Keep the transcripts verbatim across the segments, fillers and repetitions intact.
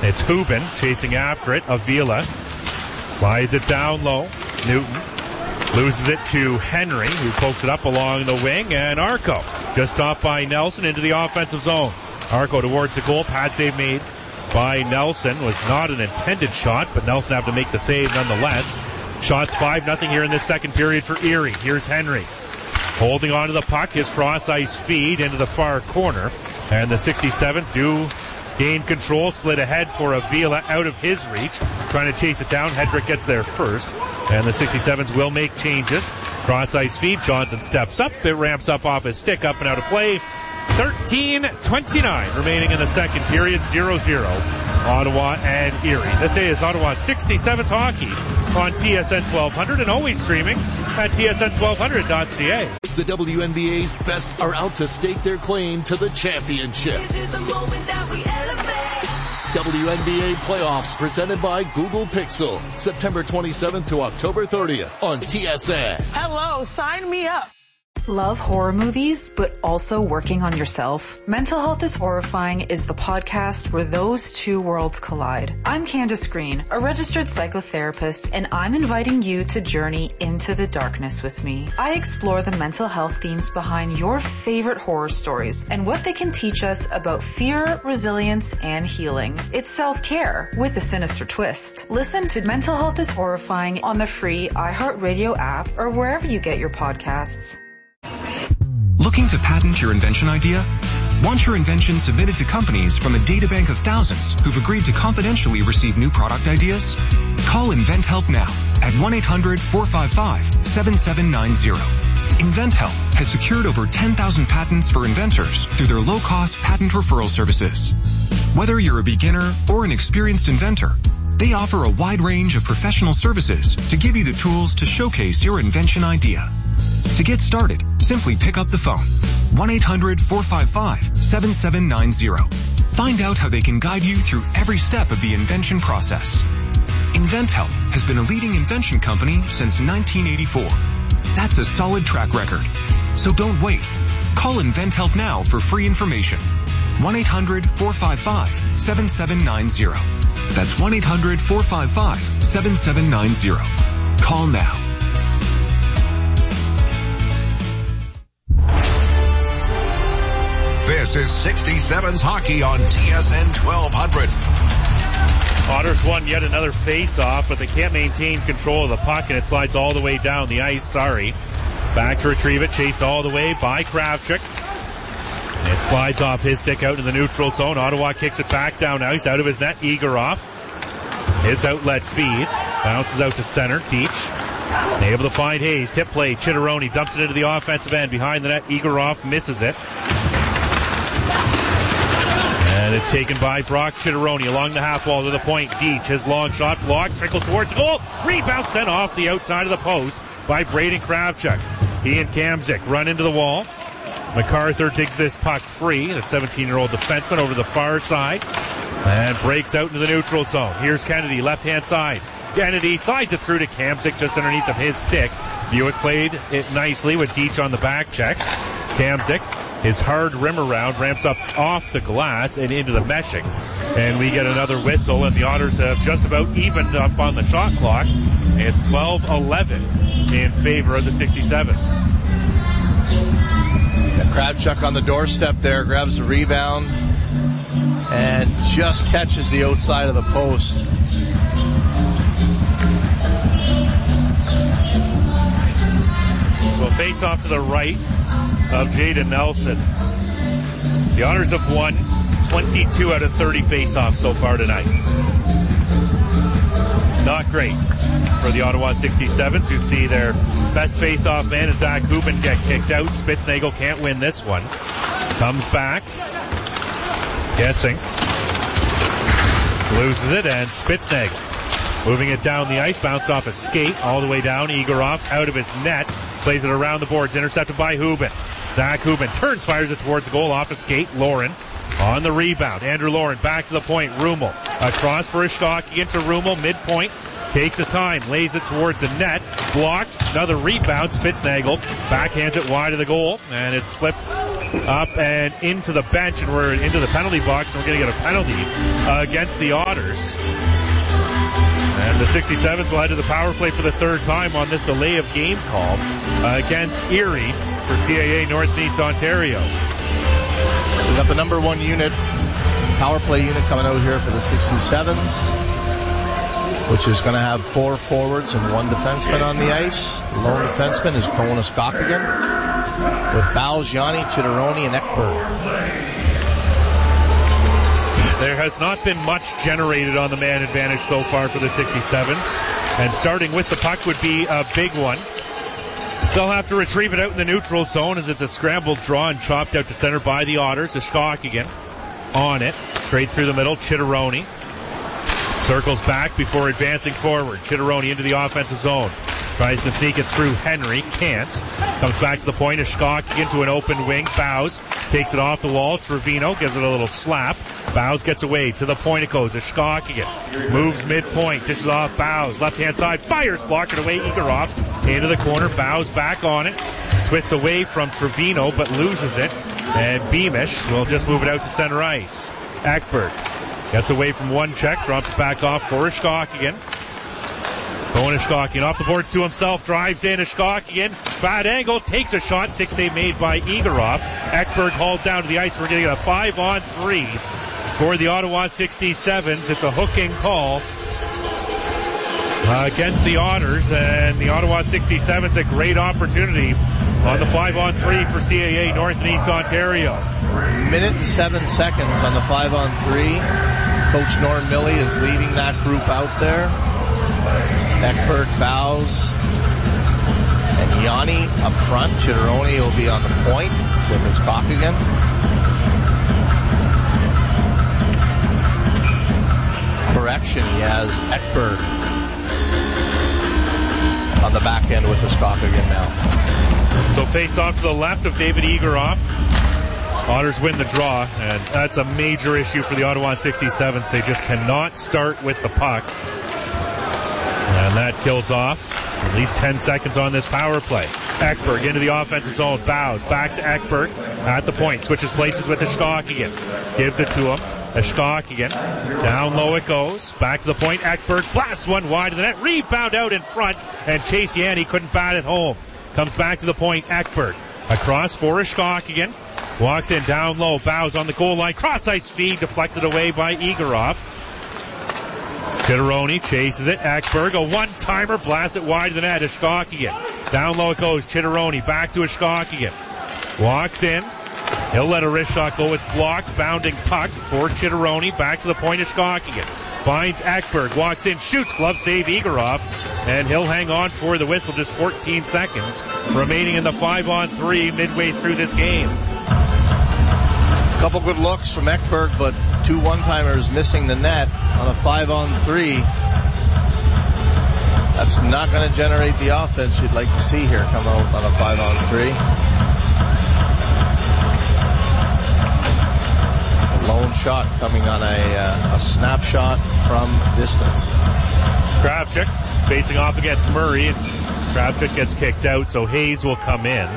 It's Hubin chasing after it. Avila slides it down low. Newton loses it to Henry, who pokes it up along the wing, and Arco just stopped by Nelson into the offensive zone. Arco towards the goal. Pad save made by Nelson. Was not an intended shot, but Nelson had to make the save nonetheless. Shots five nothing here in this second period for Erie. Here's Henry holding on to the puck. His cross-ice feed into the far corner. And the sixty-sevens do gain control. Slid ahead for Avila out of his reach. Trying to chase it down. Hedrick gets there first. And the sixty-sevens will make changes. Cross-ice feed. Johnson steps up. It ramps up off his stick. Up and out of play. thirteen twenty-nine remaining in the second period. zero zero Ottawa and Erie. This is Ottawa sixty-sevens hockey on T S N twelve hundred and always streaming at T S N twelve hundred dot C A. The W N B A's best are out to stake their claim to the championship. This is the moment that we elevate. W N B A playoffs presented by Google Pixel. September twenty-seventh to October thirtieth on T S N. Hello, sign me up. Love horror movies, but also working on yourself? Mental Health is Horrifying is the podcast where those two worlds collide. I'm Candace Green, a registered psychotherapist, and I'm inviting you to journey into the darkness with me. I explore the mental health themes behind your favorite horror stories and what they can teach us about fear, resilience, and healing. It's self-care with a sinister twist. Listen to Mental Health is Horrifying on the free iHeartRadio app or wherever you get your podcasts. Looking to patent your invention idea? Want your invention submitted to companies from a databank of thousands who've agreed to confidentially receive new product ideas? Call InventHelp now at one eight hundred four five five seven seven nine zero. InventHelp has secured over ten thousand patents for inventors through their low-cost patent referral services. Whether you're a beginner or an experienced inventor, they offer a wide range of professional services to give you the tools to showcase your invention idea. To get started, simply pick up the phone. one eight hundred four five five seven seven nine zero. Find out how they can guide you through every step of the invention process. InventHelp has been a leading invention company since nineteen eighty-four. That's a solid track record. So don't wait. Call InventHelp now for free information. one eight hundred four five five seven seven nine zero. That's one eight hundred four five five seven seven nine zero. Call now. This is sixty-sevens hockey on T S N twelve hundred. Otters won yet another face-off, but they can't maintain control of the puck, and it slides all the way down the ice. Sorry. Back to retrieve it, chased all the way by Kravchuk. It slides off his stick out in the neutral zone. Ottawa kicks it back down ice, out of his net. Egorov. His outlet feed. Bounces out to center. Deach. Able to find Hayes. Tip play. Chitteroni dumps it into the offensive end. Behind the net, Egorov misses it. And it's taken by Brock Chitteroni along the half wall to the point. Deach, his long shot blocked, trickles towards goal. Rebound sent off the outside of the post by Braden Kravchuk. He and Kamzik run into the wall. MacArthur digs this puck free, the seventeen-year-old defenseman over the far side, and breaks out into the neutral zone. Here's Kennedy, left-hand side. Kennedy slides it through to Kamzik just underneath of his stick. Buick played it nicely with Deach on the back check. Kamzik, his hard rim around, ramps up off the glass and into the meshing. And we get another whistle, and the Otters have just about evened up on the shot clock. It's twelve eleven in favor of the sixty-sevens. Kravchuk on the doorstep there, grabs the rebound, and just catches the outside of the post. So a face off to the right of Jaden Nelson. The Otters have won twenty-two out of thirty face-offs so far tonight. Not great for the Ottawa sixty-sevens, who see their best face-off man and Zach Hubin get kicked out. Spitznagel can't win this one. Comes back. Guessing. Loses it, and Spitznagel moving it down the ice, bounced off a skate all the way down. Egorov out of his net, plays it around the boards, intercepted by Hubin. Zach Hubin turns, fires it towards the goal, off a skate. Lauren on the rebound. Andrew Lauren back to the point. Rummel across for Ishkoski into Rummel, midpoint. Takes his time, lays it towards the net. Blocked, another rebound. Spitznagel backhands it wide of the goal, and it's flipped up and into the bench, and we're into the penalty box, and we're going to get a penalty uh, against the Otters. And the sixty-sevens will head to the power play for the third time on this delay of game call uh, against Erie for C A A North and East Ontario. We've got the number one unit, power play unit coming out here for the sixty-sevens, which is going to have four forwards and one defenseman on the ice. The lone defenseman is Konis Kokigan, with Bowes, Yanni, Chitteroni, and Ekberg. There has not been much generated on the man advantage so far for the sixty-sevens, and starting with the puck would be a big one. They'll have to retrieve it out in the neutral zone as it's a scrambled draw and chopped out to center by the Otters. A Kokigan on it, straight through the middle. Chitteroni circles back before advancing forward. Chitteroni into the offensive zone. Tries to sneak it through Henry. Can't. Comes back to the point. Ishkok into an open wing. Bowes takes it off the wall. Trevino gives it a little slap. Bowes gets away. To the point it goes. Ishkok again. Moves midpoint. Dishes off Bowes. Left hand side. Fires. Blocked it away. Igorov into the corner. Bowes back on it. Twists away from Trevino but loses it. And Beamish will just move it out to center ice. Ekberg gets away from one check. Drops it back off for Ishkok again. Going Ishkokian off the boards to himself, drives in Ishkokian, bad angle, takes a shot, stick save made by Igorov. Ekberg hauled down to the ice. We're getting a five on three for the Ottawa sixty-sevens. It's a hooking call uh, against the Otters, and the Ottawa sixty-sevens a great opportunity on the five on three for C A A North and East Ontario. Minute and seven seconds on the five on three. Coach Norm Milley is leading that group out there. Ekberg, Bowes, and Yanni up front. Chitteroni will be on the point with his cock again. Correction, he has Ekberg on the back end with his cock again now. So face off to the left of David Igorov. Otters win the draw, and that's a major issue for the Ottawa sixty-sevens. They just cannot start with the puck. And that kills off at least ten seconds on this power play. Ekberg into the offensive zone. Bowes back to Ekberg at the point. Switches places with Ishkokian. Gives it to him. Ishkokian. Down low it goes. Back to the point. Ekberg blasts one wide of the net. Rebound out in front. And Chase Yanni couldn't bat it home. Comes back to the point. Ekberg. Across for Ishkokian. Walks in down low. Bowes on the goal line. Cross ice feed. Deflected away by Igorov. Chitteroni chases it. Ekberg, a one-timer, blasts it wide of the net. Ishkokian. Down low it goes. Chitteroni back to Ishkokian. Walks in. He'll let a wrist shot go. It's blocked. Bounding puck for Chitteroni. Back to the point. Ishkokian. Finds Ekberg. Walks in. Shoots. Glove save Igorov. And he'll hang on for the whistle. Just fourteen seconds remaining in the five on three midway through this game. Couple good looks from Ekberg, but two one-timers missing the net on a five on three. That's not going to generate the offense you'd like to see here come out on a five on three. A lone shot coming on a, uh, a snapshot from distance. Kravchuk facing off against Murray, and Kravchuk gets kicked out, so Hayes will come in.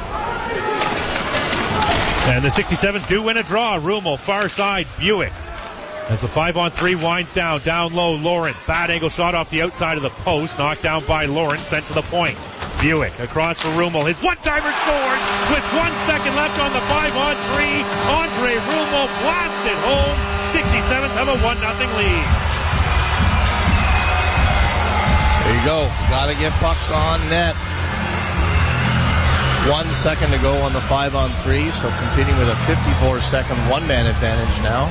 And the sixty-sevens do win a draw. Rummel, far side, Buick. As the five on three winds down, down low, Lawrence. Bad angle shot off the outside of the post. Knocked down by Lawrence, sent to the point. Buick across for Rummel. His one-timer scores with one second left on the five on three. Andre Rummel blasts it home. sixty-sevens have a one nothing lead. There you go. Gotta get pucks on net. One second to go on the five on three, so continuing with a fifty-four second one-man advantage now.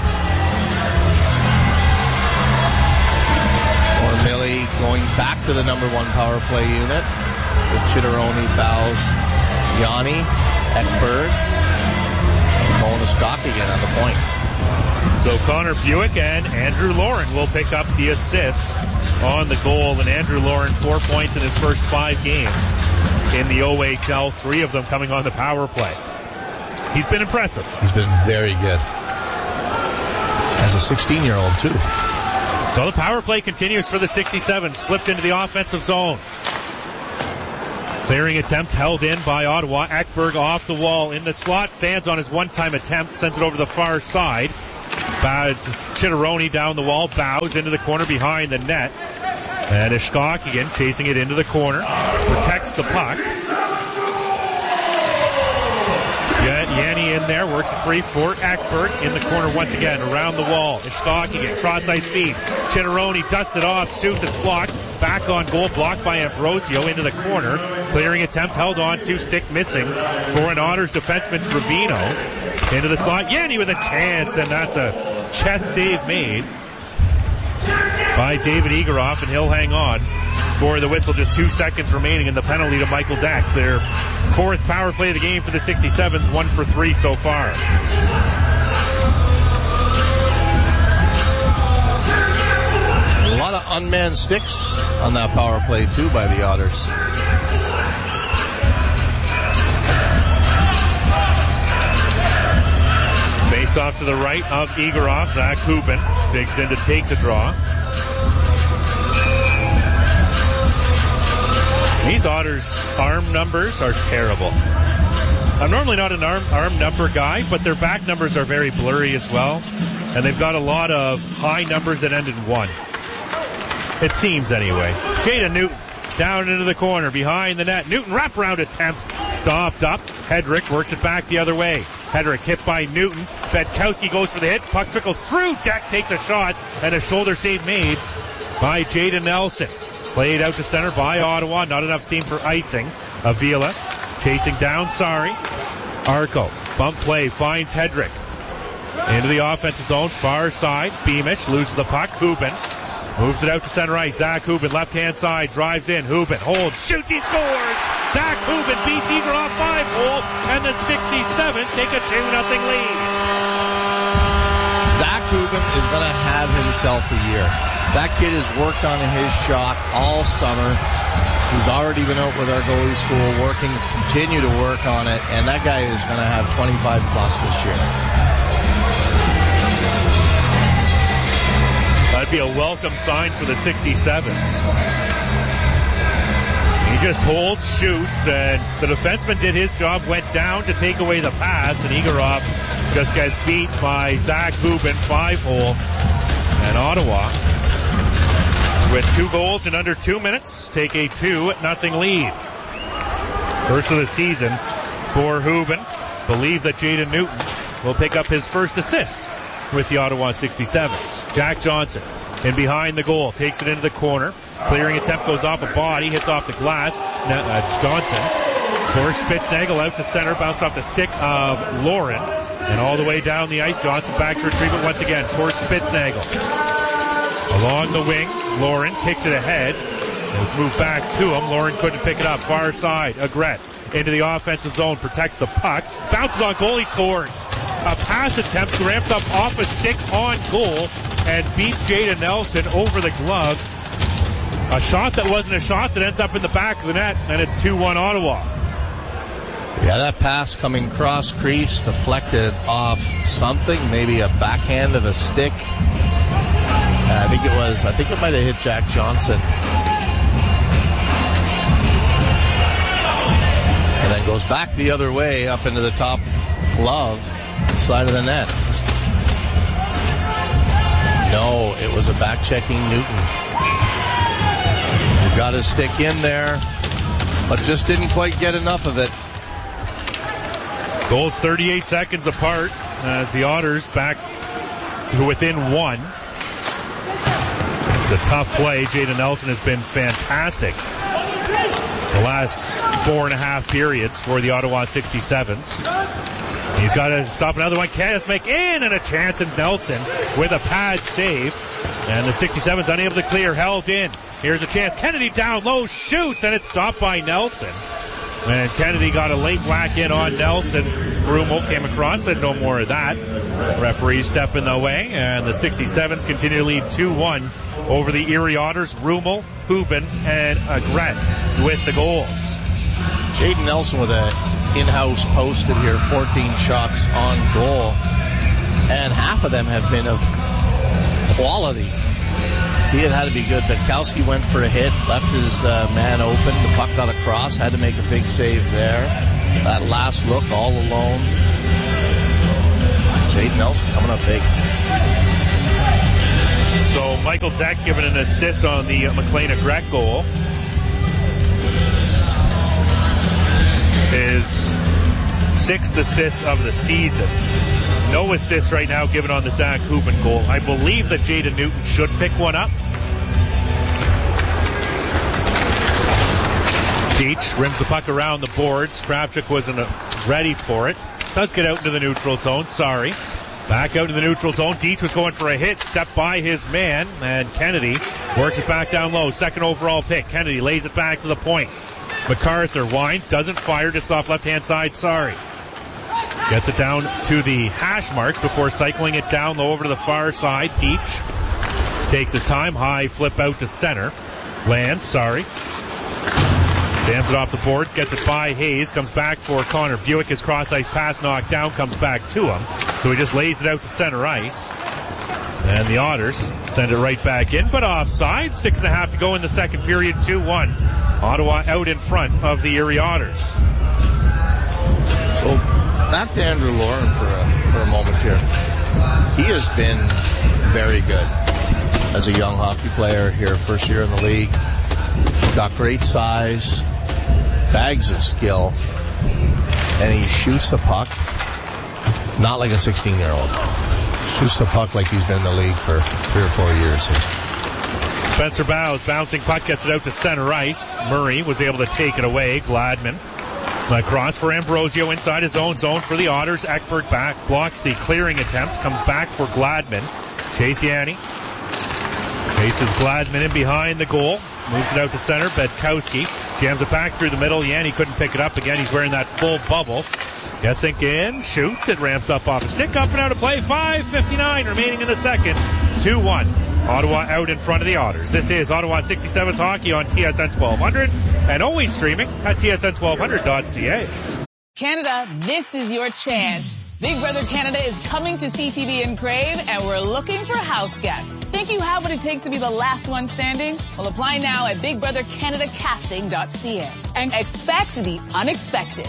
Or Millie going back to the number one power play unit with Chitteroni, Bowes, Yanni, Ekberg, and Konis Kokigan on the point. So Connor Buick and Andrew Lauren will pick up the assists on the goal, and Andrew Lauren four points in his first five games in the O H L, three of them coming on the power play. He's been impressive. He's been very good. As a sixteen-year-old, too. So the power play continues for the sixty-sevens. Flipped into the offensive zone. Clearing attempt held in by Ottawa. Ekberg off the wall in the slot. Fans on his one-time attempt. Sends it over the far side. Chitteroni down the wall. Bows into the corner behind the net. And Ishkok chasing it into the corner. Protects the puck. Yanni in there, works it free for Ekberg in the corner once again, around the wall. Ishkok cross ice feed. Chitteroni dusts it off, shoots it, blocked. Back on goal, blocked by Ambrosio into the corner. Clearing attempt held on to, stick missing for an Otters defenseman, Trevino. Into the slot, Yanni with a chance, and that's a chest save made by David Egoroff, and he'll hang on for the whistle. Just two seconds remaining in the penalty to Michael Deck. Their fourth power play of the game for the sixty-sevens, one for three so far. A lot of unmanned sticks on that power play too by the Otters. Face off to the right of Egoroff. Zach Hubin digs in to take the draw. These Otters' arm numbers are terrible. I'm normally not an arm, arm number guy, but their back numbers are very blurry as well. And they've got a lot of high numbers that end in one. It seems anyway. Jaden Newton down into the corner behind the net. Newton wraparound attempt. Stopped up. Hedrick works it back the other way. Hedrick hit by Newton. Bedkowski goes for the hit. Puck trickles through. Deck takes a shot. And a shoulder save made by Jaden Nelson. Played out to center by Ottawa. Not enough steam for icing. Avila chasing down Sari. Arco. Bump play. Finds Hedrick. Into the offensive zone. Far side. Beamish loses the puck. Hubin moves it out to center ice. Zach Hubin, left-hand side, drives in. Hubin holds, shoots, he scores! Zach Hubin beats Egoroff five-hole, and the sixty-seven take a two nothing lead. Zach Hubin is going to have himself a year. That kid has worked on his shot all summer. He's already been out with our goalie school working, continue to work on it, and that guy is going to have twenty-five plus this year. That'd be a welcome sign for the sixty-sevens. He just holds, shoots, and the defenseman did his job, went down to take away the pass, and Egoroff just gets beat by Zach Hubin, five-hole. And Ottawa, with two goals in under two minutes, take a two nothing lead. First of the season for Hubin. Believe that Jaden Newton will pick up his first assist with the Ottawa sixty-sevens. Jack Johnson in behind the goal, takes it into the corner. Clearing attempt goes off a body, hits off the glass. Now, uh, Johnson for Spitznagel out to center, bounced off the stick of Lauren, and all the way down the ice. Johnson back to retrieve it once again for Spitznagel. Along the wing, Lauren kicked it ahead. It was moved back to him. Lauren couldn't pick it up. Far side, Agrette into the offensive zone, protects the puck, bounces on goal, he scores. A pass attempt ramped up off a stick on goal and beats Jaden Nelson over the glove. A shot that wasn't a shot that ends up in the back of the net, and it's two one Ottawa. Yeah, that pass coming cross crease, deflected off something, maybe a backhand of a stick. Uh, I think it was, I think it might have hit Jack Johnson. And then goes back the other way up into the top glove side of the net. Just... No, it was a back-checking Newton. He got his stick in there, but just didn't quite get enough of it. Goals thirty-eight seconds apart as the Otters back to within one. It's a tough play. Jaden Nelson has been fantastic the last four and a half periods for the Ottawa sixty-sevens. He's got to stop another one. Candace make in, and a chance, and Nelson with a pad save. And the sixty-sevens unable to clear, held in. Here's a chance. Kennedy down low, shoots, and it's stopped by Nelson. And Kennedy got a late whack in on Nelson. Rummel came across, said no more of that. Referee step in the way, and the sixty-sevens continue to lead two one over the Erie Otters. Rummel, Hubin, and Agrette with the goals. Jaden Nelson with a in-house posted here, fourteen shots on goal, and half of them have been of quality. he had had to be good. Betkowski went for a hit, left his uh, man open. The puck got across, had to make a big save there. That last look, all alone. Jade Nelson coming up big. So Michael Deck giving an assist on the uh, McLean Agrette goal. His sixth assist of the season. No assist right now given on the Zach Hubin goal. I believe that Jaden Newton should pick one up. Deitch rims the puck around the boards. Kravchuk wasn't ready for it. Does get out into the neutral zone. Sorry. Back out to the neutral zone. Deitch was going for a hit. Stepped by his man. And Kennedy works it back down low. Second overall pick. Kennedy lays it back to the point. MacArthur winds. Doesn't fire. Just off left-hand side. Sorry. Gets it down to the hash marks before cycling it down low over to the far side. Deitch takes his time. High flip out to center. Lands. Sorry. Jams it off the boards, gets it by Hayes, comes back for Connor Buick. His cross-ice pass knocked down, comes back to him. So he just lays it out to center ice. And the Otters send it right back in, but offside. Six and a half to go in the second period, two one. Ottawa out in front of the Erie Otters. So back to Andrew Lauren for a, for a moment here. He has been very good as a young hockey player here, first year in the league. Got great size, bags of skill, and he shoots the puck not like a sixteen-year-old. Shoots the puck like he's been in the league for three or four years. Spencer Bowes, bouncing puck, gets it out to center ice. Murray was able to take it away. Gladman across for Ambrosio inside his own zone for the Otters. Ekberg back, blocks the clearing attempt, comes back for Gladman. Chase Yanni faces Gladman in behind the goal. Moves it out to center. Betkowski jams it back through the middle. Yanni couldn't pick it up. Again, he's wearing that full bubble. Gesink in, shoots. It ramps up off a stick. Up and out of play. five fifty-nine remaining in the second. two one. Ottawa out in front of the Otters. This is Ottawa sixty-seven's Hockey on T S N twelve hundred and always streaming at T S N twelve hundred dot C A. Canada, this is your chance. Big Brother Canada is coming to C T V in Crave, and we're looking for house guests. Think you have what it takes to be the last one standing? Well, apply now at big brother canada casting dot c a and expect the unexpected.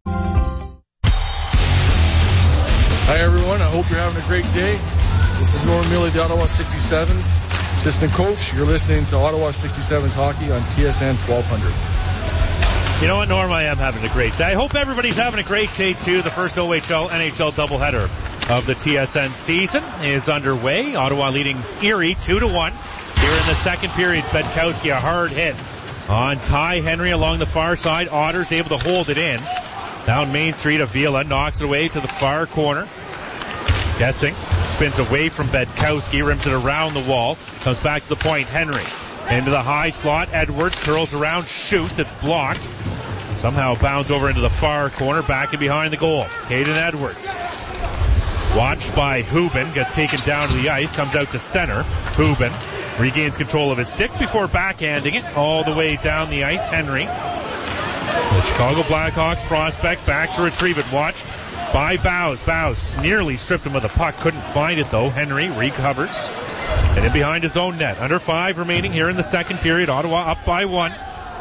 Hi, everyone. I hope you're having a great day. This is Norm Mealy, the Ottawa sixty-sevens assistant coach. You're listening to Ottawa sixty-sevens Hockey on T S N twelve hundred. You know what, Norm? I am having a great day. I hope everybody's having a great day, too. The first O H L N H L doubleheader of the T S N season is underway. Ottawa leading Erie two to one. Here in the second period, Betkowski, a hard hit on Ty Henry along the far side. Otters able to hold it in. Down Main Street, Avila knocks it away to the far corner. Gesink spins away from Betkowski, rims it around the wall, comes back to the point. Henry into the high slot. Edwards curls around, shoots. It's blocked. Somehow bounds over into the far corner, back and behind the goal. Caden Edwards, watched by Hubin, gets taken down to the ice, comes out to center. Hubin regains control of his stick before backhanding it all the way down the ice. Henry, the Chicago Blackhawks prospect, back to retrieve it, watched by Bowes. Bowes nearly stripped him of the puck, couldn't find it though. Henry recovers, and in behind his own net. Under five remaining here in the second period. Ottawa up by one.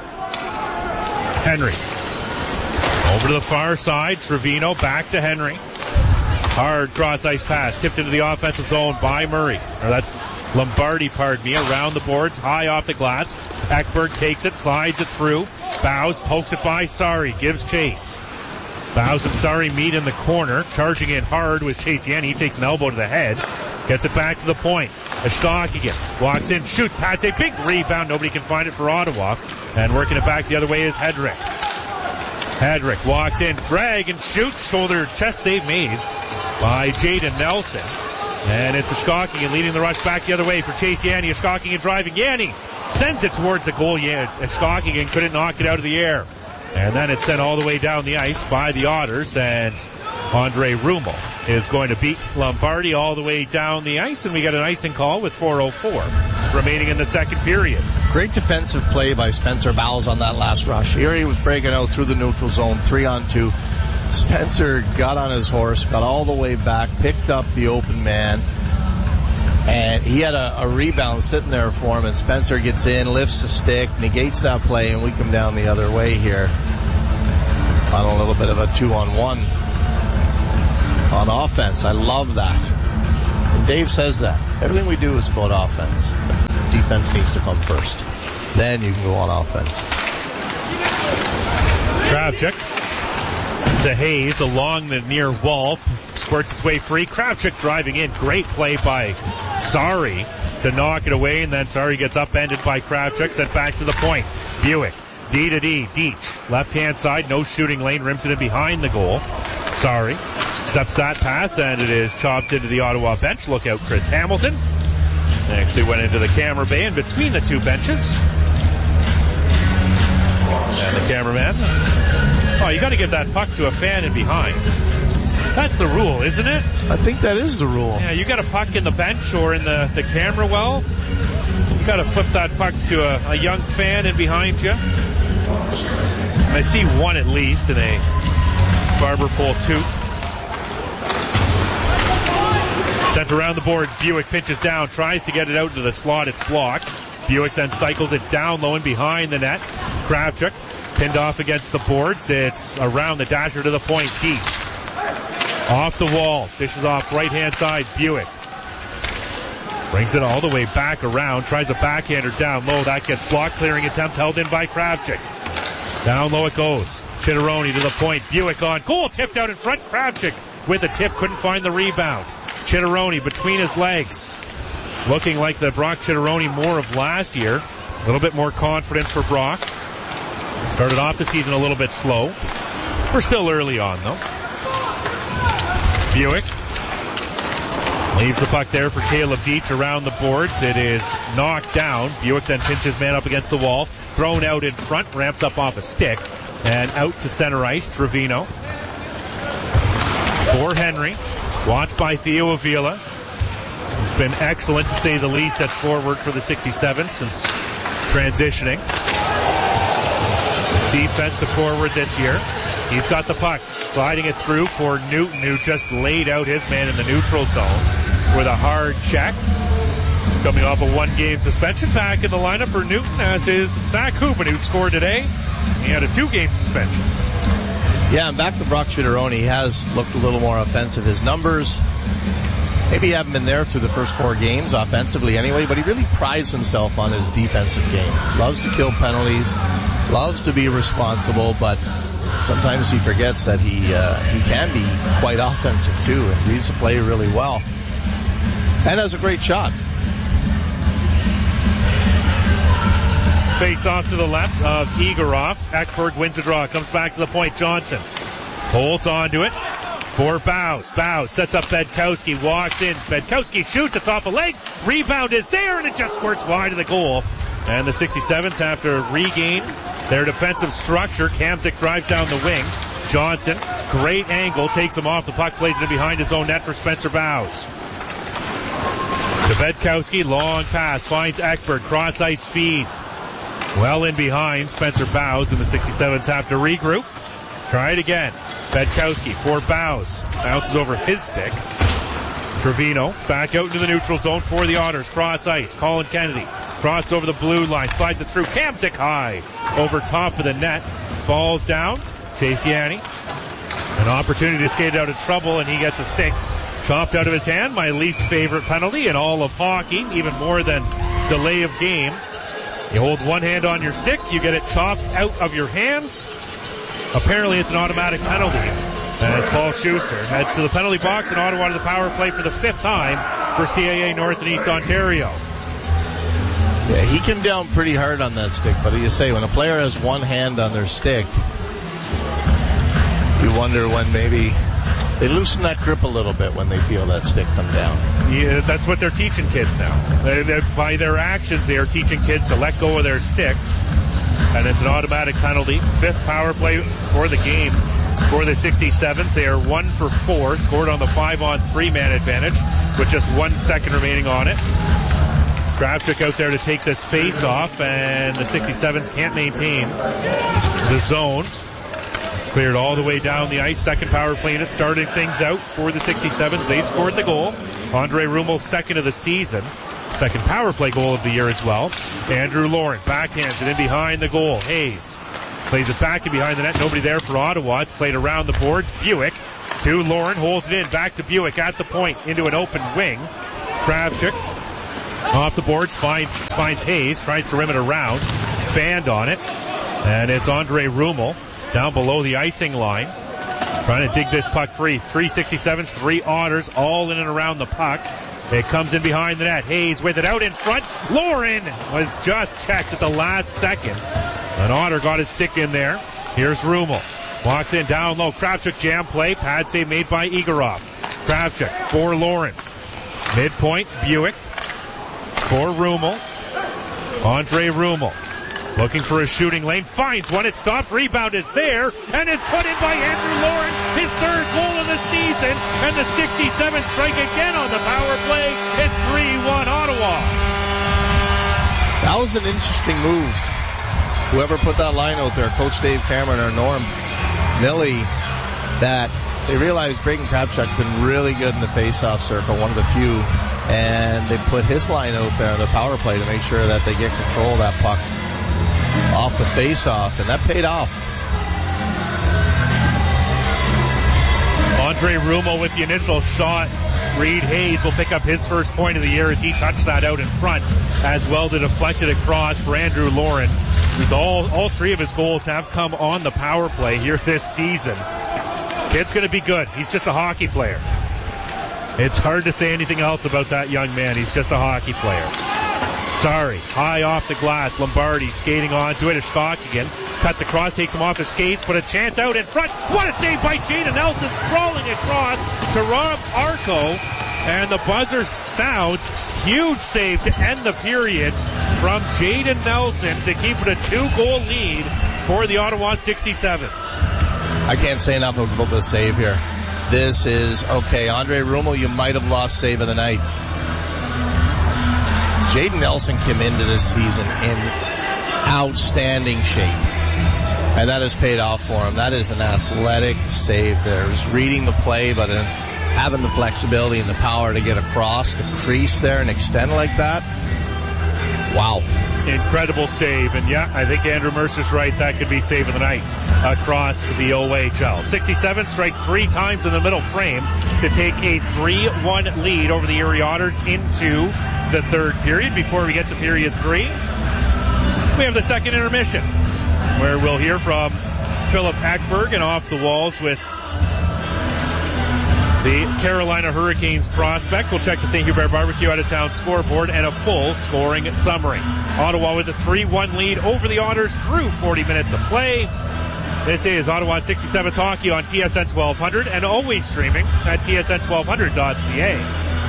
Henry over to the far side. Trevino back to Henry. Hard cross-ice pass, tipped into the offensive zone by Murray. Or that's Lombardi, pardon me, around the boards, high off the glass. Ekberg takes it, slides it through. Bowes pokes it by Sari, gives chase. Bowes and Sari meet in the corner. Charging in hard was Chase Yanni. He takes an elbow to the head. Gets it back to the point. Ashtogian walks in, shoots, pats a big rebound. Nobody can find it for Ottawa. And working it back the other way is Hedrick. Hedrick walks in, drag and shoot. Shoulder chest save made by Jaden Nelson. And it's Ashtogian leading the rush back the other way for Chase Yanni. Ashtogian driving. Yanni sends it towards the goal. Yeah, Ashtogian couldn't knock it out of the air. And then it's sent all the way down the ice by the Otters, and Andre Rummel is going to beat Lombardi all the way down the ice, and we got an icing call with four oh four remaining in the second period. Great defensive play by Spencer Bowles on that last rush. Erie was breaking out through the neutral zone, three on two. Spencer got on his horse, got all the way back, picked up the open man, And he had a, a rebound sitting there for him, and Spencer gets in, lifts the stick, negates that play, and we come down the other way here on a little bit of a two-on-one on offense. I love that. And Dave says that. Everything we do is about offense. Defense needs to come first. Then you can go on offense. Kravchuk to Hayes along the near wall. Squirts its way free. Kravchuk driving in. Great play by Sari to knock it away, and then Sari gets upended by Kravchuk. Sent back to the point. Buick. D to D. Deach. Left-hand side. No shooting lane. Rims it in behind the goal. Sari accepts that pass, and it is chopped into the Ottawa bench. Look out, Chris Hamilton. They actually went into the camera bay in between the two benches. And the cameraman. Oh, you got to give that puck to a fan in behind. That's the rule, isn't it? I think that is the rule. Yeah, you got a puck in the bench or in the, the camera well. You got to flip that puck to a, a young fan in behind you. And I see one at least in a barber pole toot. Sent around the boards. Buick pinches down, tries to get it out into the slot. It's blocked. Buick then cycles it down low and behind the net. Kravchuk pinned off against the boards. It's around the dasher to the point. Deach. Off the wall. Dishes off right-hand side. Buick. Brings it all the way back around. Tries a backhander down low. That gets blocked. Clearing attempt held in by Kravchuk. Down low it goes. Chitteroni to the point. Buick on goal. Tipped out in front. Kravchuk with a tip. Couldn't find the rebound. Chitteroni between his legs. Looking like the Brock Chitteroni more of last year. A little bit more confidence for Brock. Started off the season a little bit slow. We're still early on, though. Buick leaves the puck there for Caleb Deach around the boards. It is knocked down. Buick then pinches man up against the wall. Thrown out in front. Ramps up off a stick. And out to center ice. Trevino. For Henry. Watched by Theo Avila. He's been excellent, to say the least, at forward for the sixty-seven since transitioning. Defense to forward this year. He's got the puck, sliding it through for Newton, who just laid out his man in the neutral zone with a hard check. Coming off a one-game suspension, back in the lineup for Newton, as is Zach Hubin, who scored today. He had a two-game suspension. Yeah, and back to Brock Chitteroni. He has looked a little more offensive. His numbers maybe haven't been there through the first four games offensively anyway, but he really prides himself on his defensive game. Loves to kill penalties, loves to be responsible, but sometimes he forgets that he uh, he can be quite offensive too, and reads the play really well. And has a great shot. Face off to the left of Igorov. Ekberg wins the draw. Comes back to the point. Johnson holds on to it for Bows. Bows sets up Bedkowski. Walks in. Bedkowski shoots. It's off a leg. Rebound is there, and it just squirts wide of the goal. And the sixty-sevens have to regain their defensive structure. Kamzik drives down the wing. Johnson, great angle, takes him off the puck, plays it behind his own net for Spencer Bows. To Bedkowski, long pass, finds Ekberg, cross ice feed. Well in behind Spencer Bows, and the sixty-sevens have to regroup. Try it again. Bedkowski for Bows. Bounces over his stick. Trevino back out into the neutral zone for the Otters. Cross ice. Colin Kennedy. Cross over the blue line. Slides it through. Kamzik high. Over top of the net. Falls down. Chase Yanni. An opportunity to skate out of trouble, and he gets a stick chopped out of his hand. My least favorite penalty in all of hockey. Even more than delay of game. You hold one hand on your stick. You get it chopped out of your hands. Apparently it's an automatic penalty. As Paul Schuster heads to the penalty box in Ottawa to the power play for the fifth time for C A A North and East Ontario. Yeah, he came down pretty hard on that stick, but you say when a player has one hand on their stick, you wonder when maybe they loosen that grip a little bit when they feel that stick come down. Yeah, that's what they're teaching kids now. They, they, by their actions, they are teaching kids to let go of their stick, and it's an automatic penalty. Fifth power play for the game. For the sixty-sevens, they are one for four, scored on the five-on-three man advantage with just one second remaining on it. Kravchuk out there to take this face off, and the sixty-sevens can't maintain the zone. It's cleared all the way down the ice. Second power play unit starting things out for the sixty-sevens. They scored the goal. Andre Rumel's second of the season. Second power play goal of the year as well. Andrew Lauren backhands it in behind the goal. Hayes plays it back in behind the net. Nobody there for Ottawa. It's played around the boards. Buick to Lauren. Holds it in. Back to Buick at the point. Into an open wing. Kravchuk off the boards. Find, finds Hayes. Tries to rim it around. Fanned on it. And it's Andre Rumel down below the icing line. Trying to dig this puck free. Three sixty-sevens, three Otters, all in and around the puck. It comes in behind the net. Hayes with it out in front. Lauren was just checked at the last second. An Otter got his stick in there. Here's Rumel. Walks in down low. Kravchuk jam play. Pad save made by Igorov. Kravchuk for Lauren. Midpoint. Buick for Rumel. Andre Rumel. Looking for a shooting lane. Finds one. It stopped. Rebound is there. And it's put in by Andrew Lauren. His third goal of the season. And the sixty-seven strike again on the power play. It's three one Ottawa. That was an interesting move. Whoever put that line out there, Coach Dave Cameron or Norm Millie, that they realized Braden Kravchuk's been really good in the face-off circle, one of the few. And they put his line out there on the power play to make sure that they get control of that puck off the face-off, and that paid off. Andre Rumel with the initial shot. Reed Hayes will pick up his first point of the year as he touched that out in front as well to deflect it across for Andrew Lauren. He's all, all three of his goals have come on the power play here this season. Kid's going to be good. He's just a hockey player. It's hard to say anything else about that young man. He's just a hockey player. Sorry. High off the glass. Lombardi skating onto it. Ishvakian cuts across, takes him off his skates, put a chance out in front. What a save by Jaden Nelson, sprawling across to Rob Arco. And the buzzer sounds. Huge save to end the period from Jaden Nelson to keep it a two-goal lead for the Ottawa sixty-sevens. I can't say enough about the save here. This is, okay, Andre Rumel, you might have lost save of the night. Jaden Nelson came into this season in outstanding shape, and that has paid off for him. That is an athletic save there. He's reading the play, but uh, having the flexibility and the power to get across the crease there and extend like that. Wow. Incredible save, and yeah, I think Andrew Mercer's right. That could be save of the night across the O H L. sixty-seven strike three times in the middle frame to take a three one lead over the Erie Otters into the third period. Before we get to period three, we have the second intermission, where we'll hear from Philip Ekberg and Off the Walls with the Carolina Hurricanes prospect. We'll check the Saint Hubert Barbecue out-of-town scoreboard and a full scoring summary. Ottawa with a three one lead over the Otters through forty minutes of play. This is Ottawa sixty-sevens Hockey on T S N twelve hundred and always streaming at T S N twelve hundred dot C A.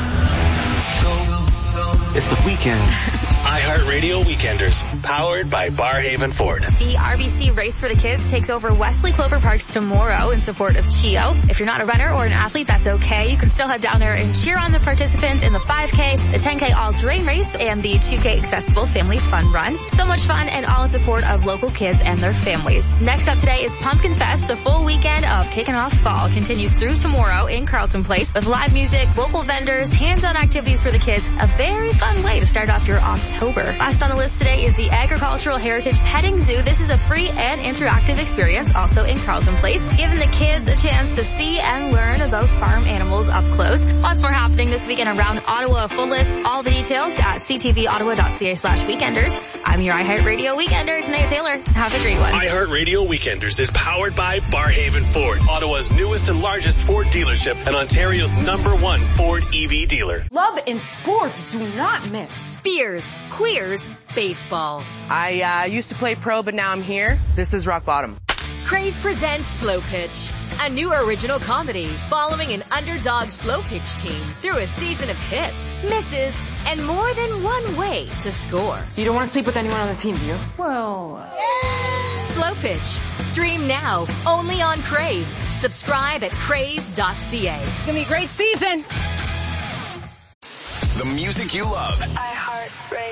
It's the weekend. iHeartRadio Weekenders, powered by Barhaven Ford. The R B C Race for the Kids takes over Wesley Clover Parks tomorrow in support of CHEO. If you're not a runner or an athlete, that's okay. You can still head down there and cheer on the participants in the five K, the ten K all-terrain race, and the two K accessible family fun run. So much fun and all in support of local kids and their families. Next up today is Pumpkin Fest. The full weekend of Kicking Off Fall continues through tomorrow in Carlton Place with live music, local vendors, hands-on activities for the kids. A very fun way to start off your October. Last on the list today is the Agricultural Heritage Petting Zoo. This is a free and interactive experience also in Carlton Place, giving the kids a chance to see and learn about farm animals up close. Lots more happening this weekend around Ottawa. Full list, all the details at c t v ottawa dot c a slash weekenders. I'm your iHeartRadio Weekender, Nate Taylor. Have a great one. iHeartRadio Weekenders is powered by Barhaven Ford, Ottawa's newest and largest Ford dealership and Ontario's number one Ford E V dealer. Love and sports do not mix. Beers, queers, baseball. I uh, used to play pro, but now I'm here. This is rock bottom. Crave presents Slow Pitch, a new original comedy following an underdog slow pitch team through a season of hits, misses, and more than one way to score. You don't want to sleep with anyone on the team, do you? Well... Uh... Slow Pitch. Stream now, only on Crave. Subscribe at crave dot c a. It's going to be a great season. The music you love. iHeartRadio. Your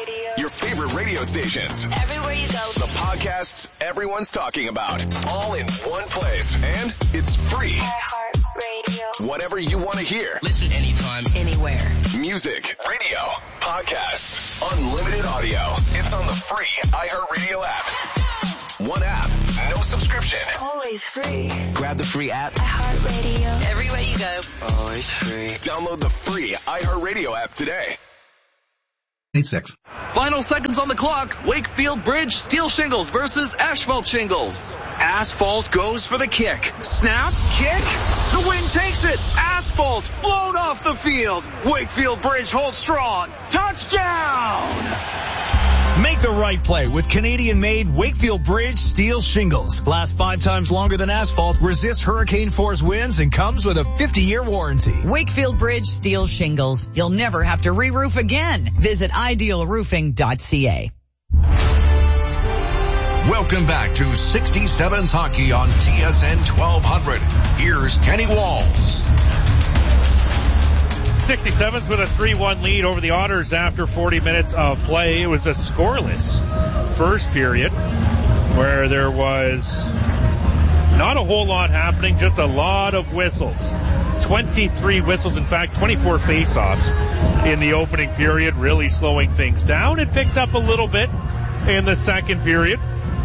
your favorite radio stations. Everywhere you go. The podcasts everyone's talking about. All in one place. And it's free. iHeartRadio. Whatever you want to hear. Listen anytime. Anywhere. Music, radio, podcasts, unlimited audio. It's on the free iHeartRadio app. One app, no subscription. Always free. Grab the free app. iHeartRadio. Everywhere you go. Always free. Download the free iHeartRadio app today. eight six. Final seconds on the clock. Wakefield Bridge steel shingles versus asphalt shingles. Asphalt goes for the kick. Snap, kick. The wind takes it. Asphalt blown off the field. Wakefield Bridge holds strong. Touchdown! Make the right play with Canadian-made Wakefield Bridge steel shingles. Lasts five times longer than asphalt, resists hurricane force winds, and comes with a fifty-year warranty. Wakefield Bridge steel shingles. You'll never have to re-roof again. Visit ideal roofing dot c a. Welcome back to sixty-sevens Hockey on T S N twelve hundred. Here's Kenny Walls. sixty-sevens with a three one lead over the Otters after forty minutes of play. It was a scoreless first period where there was not a whole lot happening, just a lot of whistles. twenty-three whistles, in fact, twenty-four face-offs in the opening period, really slowing things down. It picked up a little bit in the second period.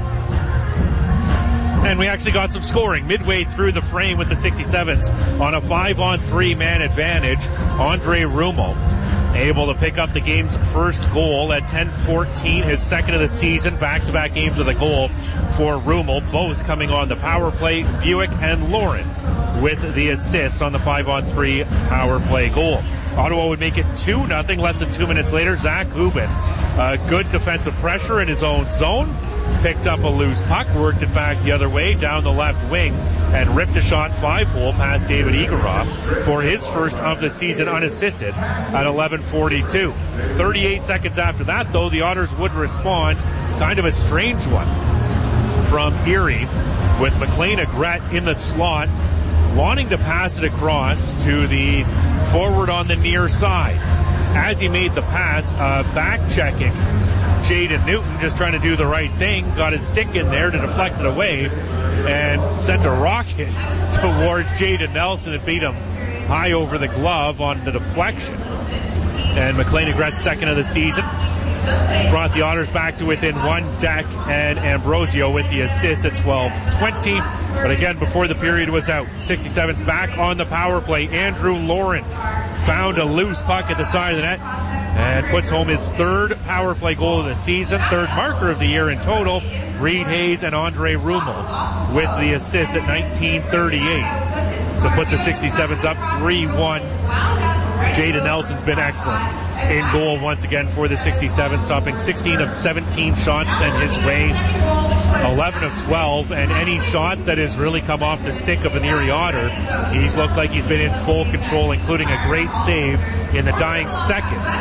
And we actually got some scoring midway through the frame with the sixty-sevens on a five-on-three man advantage. Andre Rummel able to pick up the game's first goal at ten fourteen, his second of the season. Back-to-back games with a goal for Rummel, both coming on the power play. Buick and Lauren with the assists on the five-on-three power play goal. Ottawa would make it two nothing less than two minutes later. Zach Hubin, uh, good defensive pressure in his own zone. Picked up a loose puck, worked it back the other way down the left wing, and ripped a shot five-hole past David Egorov for his first of the season unassisted at eleven forty-two. thirty-eight seconds after that, though, the Otters would respond. Kind of a strange one from Erie, with McLean Agrette in the slot, wanting to pass it across to the forward on the near side. As he made the pass, uh, back-checking Jaden Newton, just trying to do the right thing, got his stick in there to deflect it away and sent a rocket towards Jaden Nelson and beat him high over the glove on the deflection. And McLean Agrette's second of the season brought the Otters back to within one. Deck and Ambrosio with the assist at twelve twenty. But again, before the period was out, sixty-sevens back on the power play. Andrew Lauren found a loose puck at the side of the net and puts home his third power play goal of the season, third marker of the year in total. Reed Hayes and Andre Rummel with the assist at nineteen thirty-eight to put the sixty-sevens up three one. Jaden Nelson's been excellent in goal once again for the sixty-sevens, stopping sixteen of seventeen shots sent his way, eleven of twelve, and any shot that has really come off the stick of an Erie Otter, he's looked like he's been in full control, including a great save in the dying seconds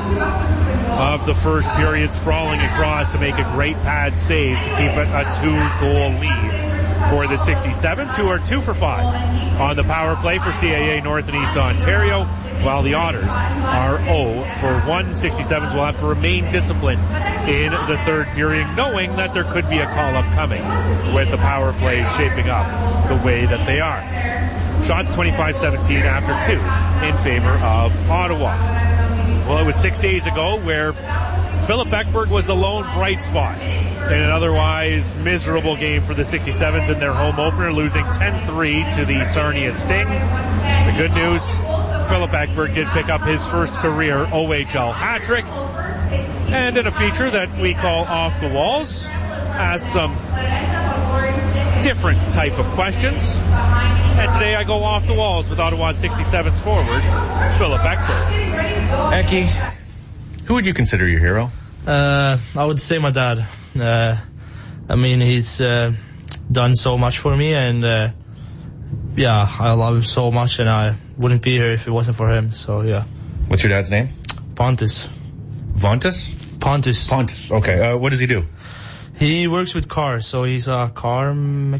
of the first period, sprawling across to make a great pad save to keep it a two-goal lead for the sixty-sevens, who are two for five on the power play for C A A North and East Ontario, while the Otters are zero for one. sixty-sevens will have to remain disciplined in the third period, knowing that there could be a call-up coming with the power play shaping up the way that they are. Shots twenty-five seventeen after two in favor of Ottawa. Well, it was six days ago where Philip Ekberg was the lone bright spot in an otherwise miserable game for the sixty-sevens in their home opener, losing ten three to the Sarnia Sting. The good news, Philip Ekberg did pick up his first career O H L hat-trick, and in a feature that we call Off the Walls, ask some different type of questions. And today I go off the walls with Ottawa sixty-sevens forward, Philip Ekberg. Ecky, who would you consider your hero? Uh, I would say my dad. Uh, I mean, he's uh, done so much for me, and uh, yeah, I love him so much, and I wouldn't be here if it wasn't for him. So yeah. What's your dad's name? Pontus. Vontus? Pontus. Pontus. Okay. Uh, what does he do? He works with cars, so he's a car me-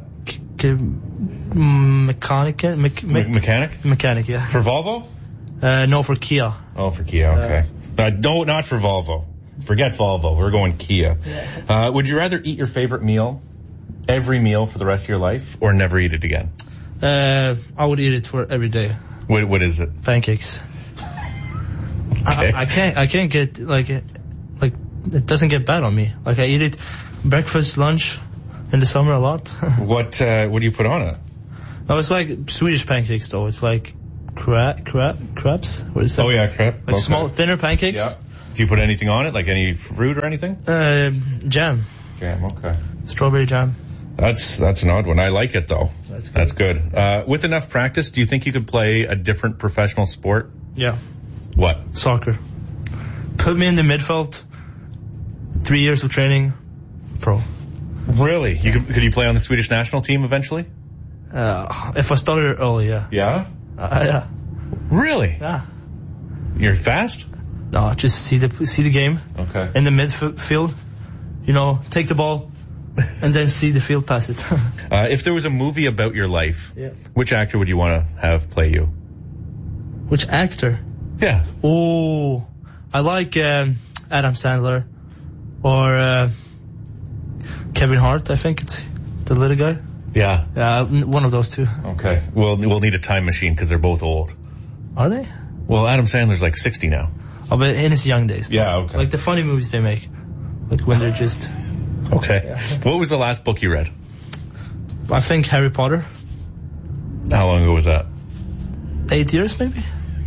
mechanic. Me- me- mechanic. Mechanic, yeah. For Volvo? Uh, no, for Kia. Oh, for Kia. Okay. Uh, uh, no, not for Volvo. Forget Volvo. We're going Kia. Uh, would you rather eat your favorite meal every meal for the rest of your life or never eat it again? Uh, I would eat it for every day. What, what is it? Pancakes. Okay. I, I can't, I can't get, like, it, like, it doesn't get bad on me. Like, I eat it breakfast, lunch, in the summer a lot. What, uh, what do you put on it? No, it's like Swedish pancakes, though. It's like crab, crab, crabs? What is that? Oh, yeah, crab. Like okay. small, thinner pancakes? Yeah. Do you put anything on it, like any fruit or anything? Uh, jam. Jam, okay. Strawberry jam. That's that's an odd one. I like it, though. That's good. That's good. Uh, with enough practice, do you think you could play a different professional sport? Yeah. What? Soccer. Put me in the midfield. Three years of training. Pro. Really? You could, could you play on the Swedish national team eventually? Uh, if I started early, yeah. Yeah? Uh, yeah. Really? Yeah. You're fast? No, just see the see the game. Okay. In the midfield, you know, take the ball, and then see the field pass it. uh, if there was a movie about your life, yeah. which actor would you want to have play you? Which actor? Yeah. Oh, I like um, Adam Sandler or uh, Kevin Hart. I think it's the little guy. Yeah. Yeah, one of those two. Okay. Well, we'll need a time machine because they're both old. Are they? Well, Adam Sandler's like sixty now. Oh, but in his young days. Yeah, okay. Like the funny movies they make. Like when they're just... Okay. Yeah. What was the last book you read? I think Harry Potter. How long ago was that? Eight years, maybe?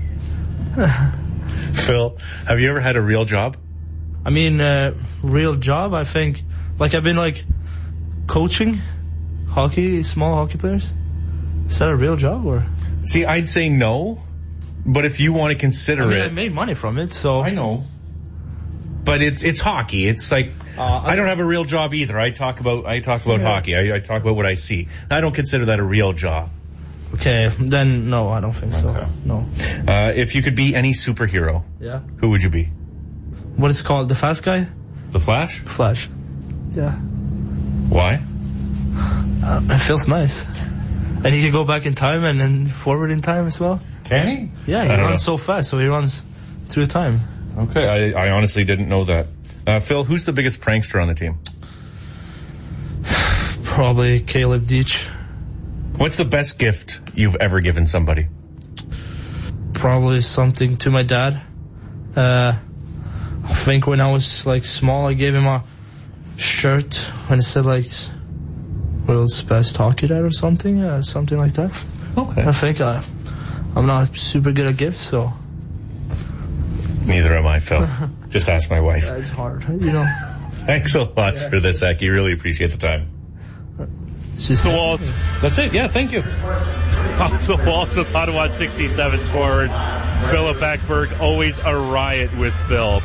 Phil, have you ever had a real job? I mean, uh, real job, I think. Like, I've been, like, coaching hockey, small hockey players. Is that a real job, or? See, I'd say no. But if you want to consider I mean, it, I made money from it, so I know. But it's it's hockey. It's like uh, I, I don't have a real job either. I talk about I talk about yeah. hockey. I, I talk about what I see. I don't consider that a real job. Okay, then no, I don't think so. Okay. No. Uh, if you could be any superhero, yeah, who would you be? What is it called? The Fast Guy? The Flash? Flash. Yeah. Why? Uh, it feels nice. And he can go back in time and then forward in time as well. Can he? Yeah, he runs so fast, so he runs through time. Okay, I, I honestly didn't know that. Uh, Phil, who's the biggest prankster on the team? Probably Caleb Deitch. What's the best gift you've ever given somebody? Probably something to my dad. Uh, I think when I was like small, I gave him a shirt when it said like world's best hockey dad or something, uh, something like that. Okay. I think uh, I'm not super good at gifts, so. Neither am I, Phil. Just ask my wife. Yeah, it's hard, you know. Thanks a lot yes. for this, Aki. Really appreciate the time. Just the walls. That's it. Yeah, thank you. Off the walls with Ottawa sixty-sevens forward Philip Ekberg. Always a riot with Phil.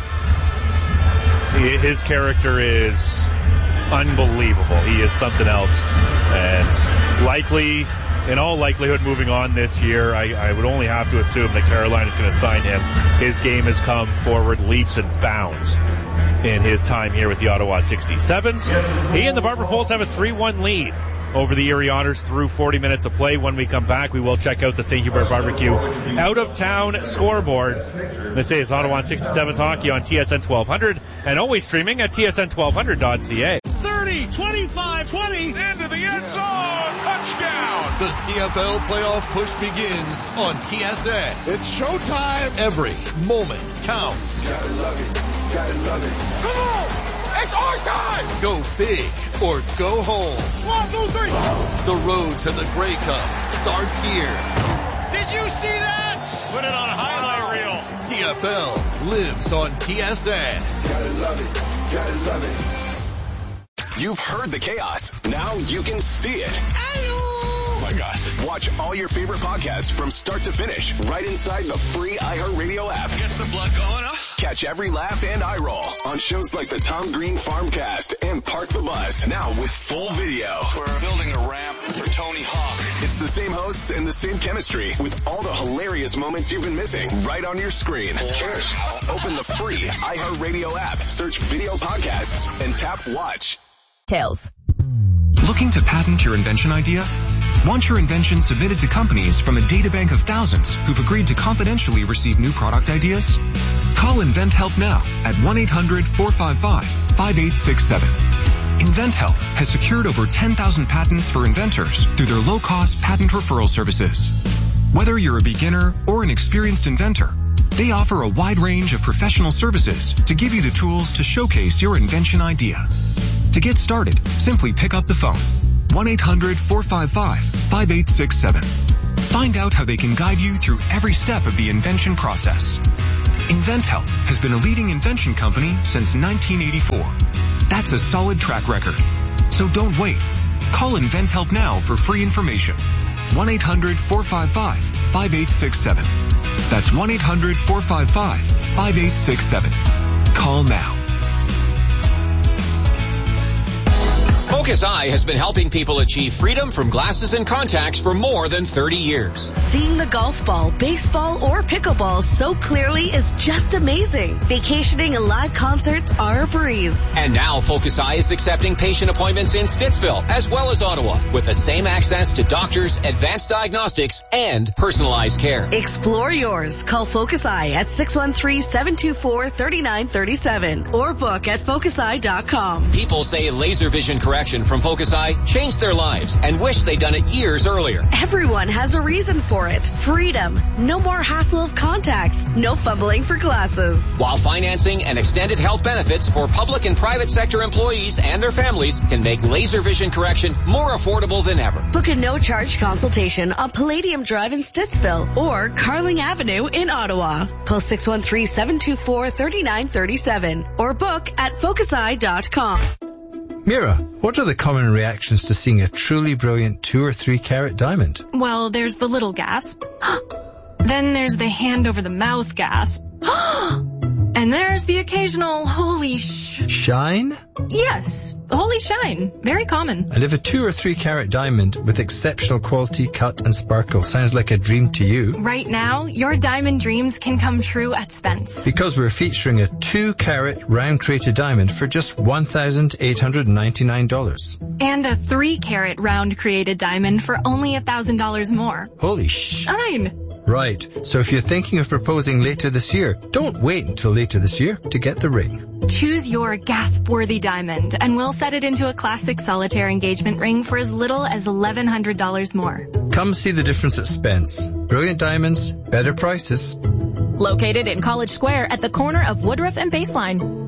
His character is unbelievable. He is something else. And likely, in all likelihood, moving on this year, I, I would only have to assume that Carolina is going to sign him. His game has come forward leaps and bounds in his time here with the Ottawa sixty-sevens. He and the Barber Poles have a three one lead over the Erie Otters through forty minutes of play. When we come back, we will check out the Saint Hubert Barbecue out-of-town scoreboard. This is Ottawa sixty-sevens hockey on T S N twelve hundred and always streaming at T S N twelve hundred dot C A. thirty, twenty-five, twenty, into the end zone, touchdown! The C F L playoff push begins on T S N. It's showtime! Every moment counts. Gotta love it, gotta love it. Come on! It's our time! Go big or go home. One, two, three. The road to the Grey Cup starts here. Did you see that? Put it on a highlight reel. C F L lives on T S N. Gotta love it, gotta love it. You've heard the chaos. Now you can see it. Oh my gosh. Watch all your favorite podcasts from start to finish right inside the free iHeartRadio app. Gets the blood going, huh? Catch every laugh and eye roll on shows like the Tom Green Farmcast and Park the Bus. Now with full video. We're building a ramp for Tony Hawk. It's the same hosts and the same chemistry with all the hilarious moments you've been missing right on your screen. Cheers. Open the free iHeartRadio app, search video podcasts, and tap watch. Tails. Looking to patent your invention idea? Want your invention submitted to companies from a databank of thousands who've agreed to confidentially receive new product ideas? Call InventHelp now at one eight hundred four five five five eight six seven. InventHelp has secured over ten thousand patents for inventors through their low-cost patent referral services. Whether you're a beginner or an experienced inventor, they offer a wide range of professional services to give you the tools to showcase your invention idea. To get started, simply pick up the phone. one eight hundred four five five five eight six seven. Find out how they can guide you through every step of the invention process. InventHelp has been a leading invention company since nineteen eighty-four. That's a solid track record. So don't wait. Call InventHelp now for free information. one eight hundred four five five five eight six seven. That's one eight hundred four five five five eight six seven. Call now. Focus Eye has been helping people achieve freedom from glasses and contacts for more than thirty years. Seeing the golf ball, baseball, or pickleball so clearly is just amazing. Vacationing and live concerts are a breeze. And now Focus Eye is accepting patient appointments in Stittsville as well as Ottawa with the same access to doctors, advanced diagnostics, and personalized care. Explore yours. Call Focus Eye at six one three, seven two four, three nine three seven or book at focus eye dot com. People say laser vision correction from Focus Eye changed their lives and wish they'd done it years earlier. Everyone has a reason for it. Freedom. No more hassle of contacts. No fumbling for glasses. While financing and extended health benefits for public and private sector employees and their families can make laser vision correction more affordable than ever. Book a no-charge consultation on Palladium Drive in Stittsville or Carling Avenue in Ottawa. Call six one three, seven two four, three nine three seven or book at focus eye dot com. Mira, what are the common reactions to seeing a truly brilliant two or three carat diamond? Well, there's the little gasp. Then there's the hand over the mouth gasp. And there's the occasional holy sh... Shine? Yes, holy shine. Very common. And if a two or three carat diamond with exceptional quality, cut and sparkle sounds like a dream to you? Right now, your diamond dreams can come true at Spence. Because we're featuring a two carat round created diamond for just one thousand eight hundred ninety-nine dollars. And a three carat round created diamond for only one thousand dollars more. Holy sh... Shine. Right. So if you're thinking of proposing later this year, don't wait until later this year to get the ring. Choose your gasp-worthy diamond, and we'll set it into a classic solitaire engagement ring for as little as eleven hundred dollars more. Come see the difference at Spence. Brilliant diamonds, better prices. Located in College Square at the corner of Woodruff and Baseline.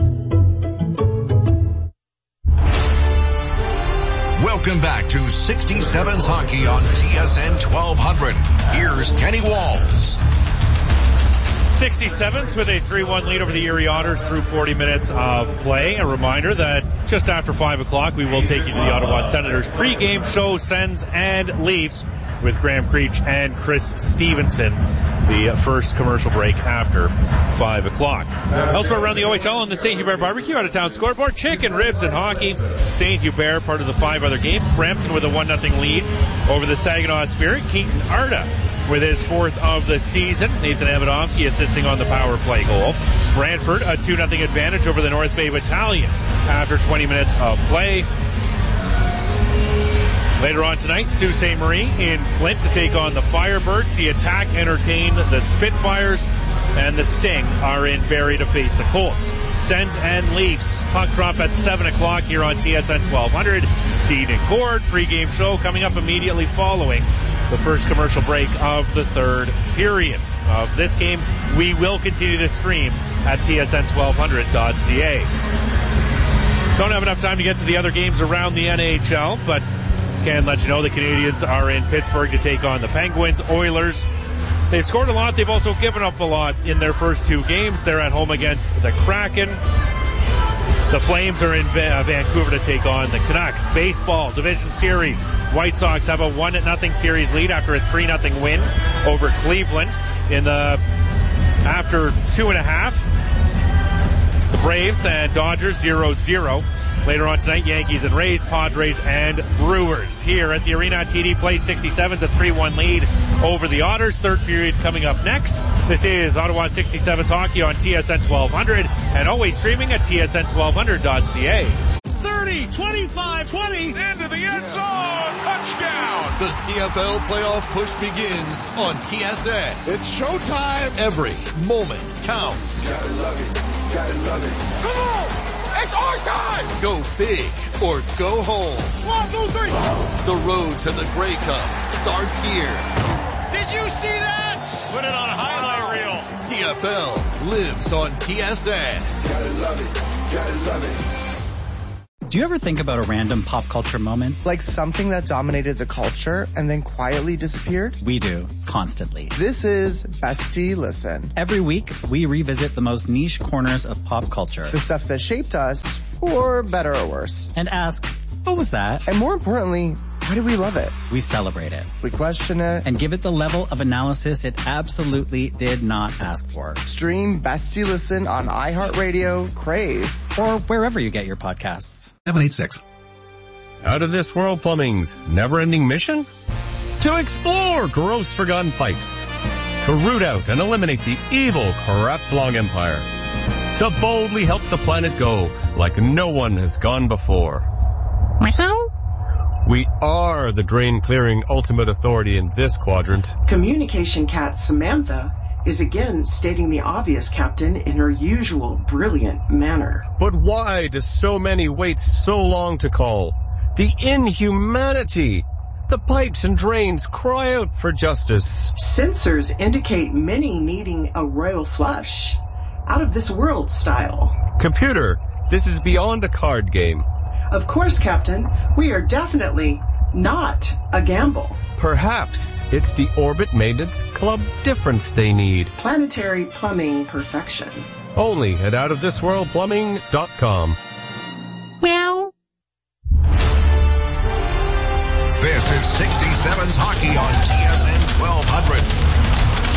Welcome back to sixty-sevens Hockey on T S N twelve hundred. Here's Kenny Walls. sixty-sevens with a three one lead over the Erie Otters through forty minutes of play. A reminder that just after five o'clock we will take you to the Ottawa Senators pregame show, Sens and Leafs, with Graham Creech and Chris Stevenson. The first commercial break after five o'clock. Elsewhere around the O H L on the Saint Hubert Barbecue out of town scoreboard, chicken, ribs, and hockey. Saint Hubert part of the five other games. Brampton with a one nothing lead over the Saginaw Spirit. Keaton Arda with his fourth of the season. Nathan Amadovsky assisting on the power play goal. Brantford a two nothing advantage over the North Bay Battalion after twenty minutes of play. Later on tonight, Sault Ste. Marie in Flint to take on the Firebirds. The Attack entertain the Spitfires, and the Sting are in Barrie to face the Colts. Sens and Leafs. Puck drop at seven o'clock here on T S N twelve hundred. Dean and Gord pregame show coming up immediately following the first commercial break of the third period of this game. We will continue to stream at T S N twelve hundred dot C A. Don't have enough time to get to the other games around the N H L, but can let you know the Canadians are in Pittsburgh to take on the Penguins. Oilers, they've scored a lot. They've also given up a lot in their first two games. They're at home against the Kraken. The Flames are in Vancouver to take on the Canucks. Baseball Division Series. White Sox have a one nothing series lead after a three nothing win over Cleveland in the after two and a half. The Braves and Dodgers zero zero. Later on tonight, Yankees and Rays, Padres and Brewers. Here at the Arena at T D Place, sixty-sevens, a three one lead over the Otters. Third period coming up next. This is Ottawa sixty-sevens Hockey on T S N twelve hundred and always streaming at T S N twelve hundred dot C A. Third thirty, twenty-five, twenty, into the end zone. Touchdown. The C F L playoff push begins on T S N. It's showtime. Every moment counts. Gotta love it. Gotta love it. Come on. It's our time. Go big or go home. One, two, three. The road to the Grey Cup starts here. Did you see that? Put it on a highlight reel. C F L lives on T S N. Gotta love it. Gotta love it. Do you ever think about a random pop culture moment? Like something that dominated the culture and then quietly disappeared? We do, constantly. This is Bestie Listen. Every week, we revisit the most niche corners of pop culture. The stuff that shaped us, for better or worse. And ask, what was that? And more importantly, why do we love it? We celebrate it. We question it. And give it the level of analysis it absolutely did not ask for. Stream Bestie Listen on iHeartRadio, Crave, or wherever you get your podcasts. seven eight six. Out of This World Plumbing's never-ending mission? To explore gross forgotten pipes. To root out and eliminate the evil Kratz Long Empire. To boldly help the planet go like no one has gone before. We are the drain-clearing ultimate authority in this quadrant. Communication cat Samantha is again stating the obvious, Captain, in her usual brilliant manner. But why do so many wait so long to call? The inhumanity! The pipes and drains cry out for justice. Sensors indicate many needing a royal flush. Out of this world style. Computer, this is beyond a card game. Of course, Captain. We are definitely not a gamble. Perhaps it's the Orbit Maintenance Club difference they need. Planetary plumbing perfection. Only at out of this world plumbing dot com. Well. This is sixty-sevens hockey on T S N twelve hundred.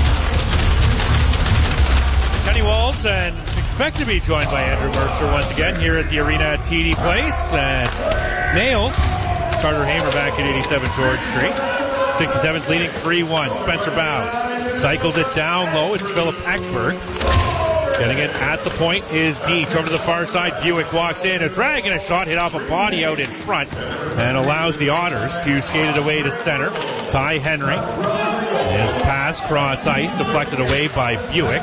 Kenny Walls, and expect to be joined by Andrew Mercer once again here at the arena at T D Place. And Nails, Carter Hamer back at eighty-seven George Street. sixty-sevens leading three one. Spencer Bowes cycles it down low. It's Philip Ekberg. Getting it at the point is Deach. Over to the far side, Buick walks in. A drag and a shot hit off a body out in front and allows the Otters to skate it away to center. Ty Henry. His pass cross ice deflected away by Buick.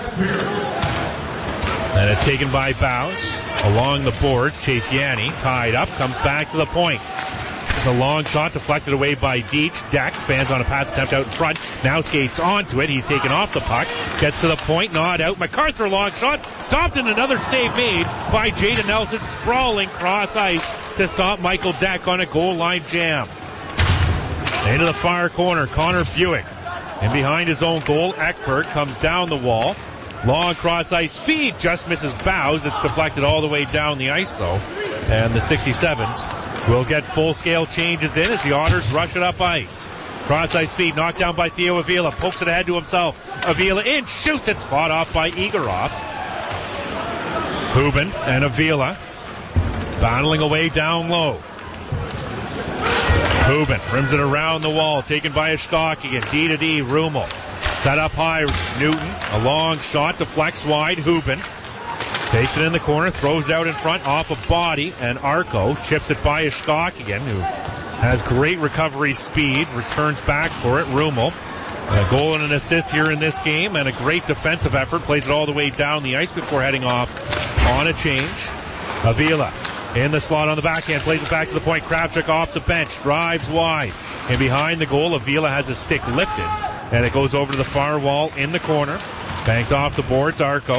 And it's taken by Bowes. Along the boards, Chase Yanni tied up, comes back to the point. It's a long shot deflected away by Deach. Deck fans on a pass attempt out in front. Now skates onto it. He's taken off the puck. Gets to the point, not out. MacArthur long shot. Stopped and another save made by Jaden Nelson. Sprawling cross ice to stop Michael Deck on a goal line jam. Into the far corner, Connor Buick. And behind his own goal, Ekberg comes down the wall. Long cross ice feed just misses Bowes. It's deflected all the way down the ice though. And the sixty-sevens will get full scale changes in as the Otters rush it up ice. Cross ice feed knocked down by Theo Avila. Pokes it ahead to himself. Avila in, shoots it, fought off by Igorov. Hubin and Avila battling away down low. Hubin rims it around the wall, taken by a Ashkokian. D to D, Rummel. Set up high, Newton. A long shot, deflects wide, Hubin. Takes it in the corner, throws out in front, off a body, and Arco chips it by Ashkokian, who has great recovery speed, returns back for it, Rummel. A goal and an assist here in this game, and a great defensive effort, plays it all the way down the ice before heading off on a change. Avila in the slot on the backhand, plays it back to the point. Kravchuk off the bench, drives wide. And behind the goal, Avila has a stick lifted. And it goes over to the far wall in the corner. Banked off the boards, Arco.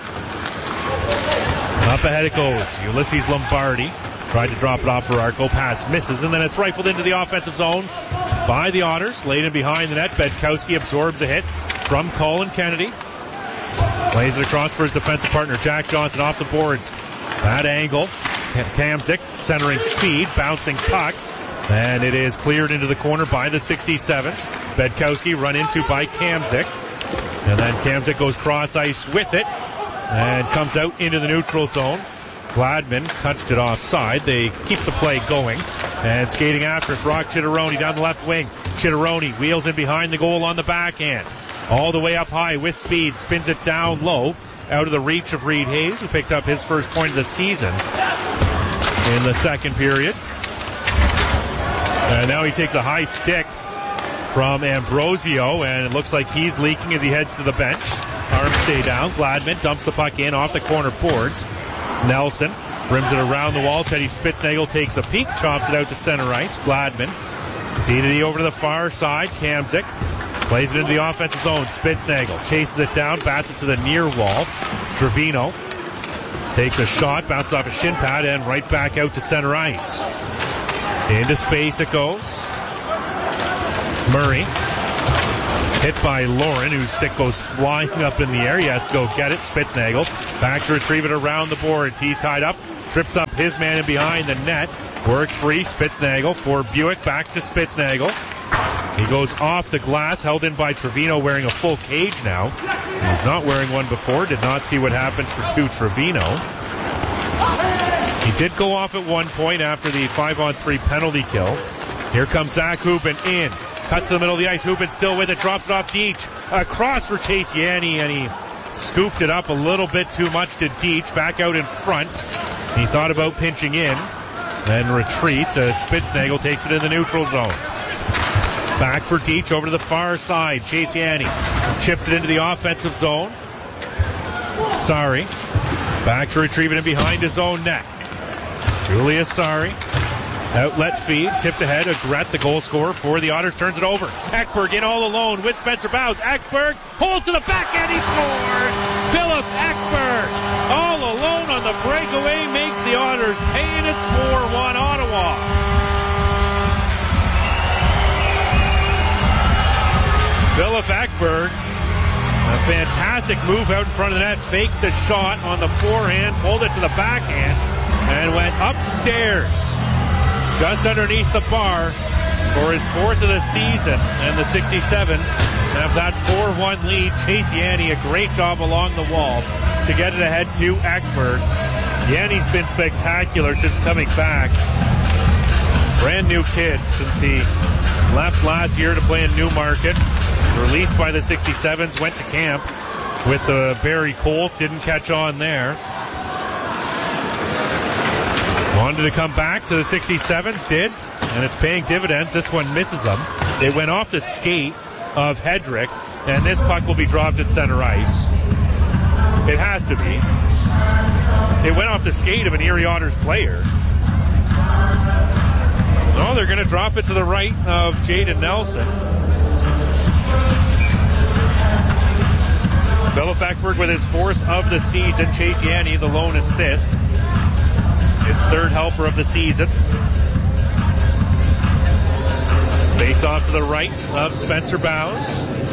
Up ahead it goes. Ulysses Lombardi tried to drop it off for Arco. Pass misses, and then it's rifled into the offensive zone by the Otters. Laid in behind the net. Bedkowski absorbs a hit from Colin Kennedy. Plays it across for his defensive partner, Jack Johnson, off the boards. That angle. Kamzik centering feed, bouncing puck. And it is cleared into the corner by the sixty-sevens. Bedkowski run into by Kamzik. And then Kamzik goes cross ice with it. And comes out into the neutral zone. Gladman touched it offside. They keep the play going. And skating after it, Brock Chitteroni down the left wing. Chitteroni wheels in behind the goal on the backhand. All the way up high with speed. Spins it down low. Out of the reach of Reed Hayes, who picked up his first point of the season. in the second period. And now he takes a high stick from Ambrosio, and it looks like he's leaking as he heads to the bench. Arms stay down. Gladman dumps the puck in off the corner boards. Nelson rims it around the wall. Teddy Spitznagel takes a peek, chops it out to center ice. Gladman. D to D over to the far side. Kamzik plays it into the offensive zone. Spitznagel chases it down, bats it to the near wall. Trevino takes a shot, bounces off a shin pad, and right back out to center ice. Into space it goes. Murray hit by Lauren, whose stick goes flying up in the air. He has to go get it. Spitznagel back to retrieve it around the boards. He's tied up, trips up his man in behind the net. Work free. Spitznagel for Buick. Back to Spitznagel. He goes off the glass, held in by Trevino, wearing a full cage now. He was not wearing one before. Did not see what happened to Trevino. He did go off at one point after the five-on-three penalty kill. Here comes Zach Hubin in. Cuts to the middle of the ice. Hubin still with it. Drops it off Deitch. Across for Chase Yanni, and he scooped it up a little bit too much to Deitch. Back out in front. He thought about pinching in. Then retreats as Spitznagel takes it in the neutral zone. Back for Deitch over to the far side. Chase Yanni chips it into the offensive zone. Sorry. Back to retrieve it in behind his own net. Julius Sorry. Outlet feed, tipped ahead. Agrette, the goal scorer for the Otters, turns it over. Ekberg in all alone with Spencer Bowes. Ekberg holds to the backhand, he scores! Philip Ekberg, all alone on the breakaway, makes the Otters pay, and it's four one Ottawa. Philip Ekberg, a fantastic move out in front of the net, faked the shot on the forehand, pulled it to the backhand, and went upstairs. Just underneath the bar for his fourth of the season, and the sixty-sevens have that four one lead. Chase Yanni, a great job along the wall to get it ahead to Ekberg. Yanni's been spectacular since coming back. Brand new kid since he left last year to play in Newmarket. Released by the sixty-sevens, went to camp with the Barrie Colts, didn't catch on there. Wanted to come back to the sixty-sevens, did, and it's paying dividends. This one misses them. It went off the skate of Hedrick, and this puck will be dropped at center ice. It has to be. It went off the skate of an Erie Otters player. No, they're going to drop it to the right of Jaden Nelson. Philip Ekberg with his fourth of the season. Chase Yanni, the lone assist. His third helper of the season. Face off to the right of Spencer Bowes.